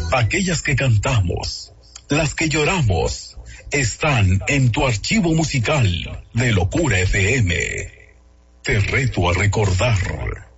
aquellas que cantamos, las que lloramos, están en tu archivo musical de Locura FM. Te reto a recordar.